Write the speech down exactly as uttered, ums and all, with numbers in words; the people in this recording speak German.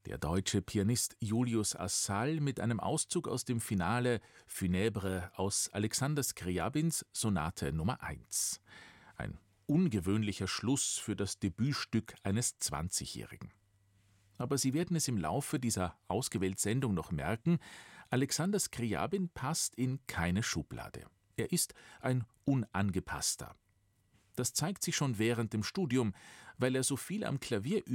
Der deutsche Pianist Julius Assal mit einem Auszug aus dem Finale Funèbre aus Alexander Skrjabins Sonate Nummer eins. Ein ungewöhnlicher Schluss für das Debütstück eines zwanzigjährigen. Aber Sie werden es im Laufe dieser ausgewählten Sendung noch merken, Alexander Skrjabin passt in keine Schublade. Er ist ein Unangepasster. Das zeigt sich schon während dem Studium, weil er so viel am Klavier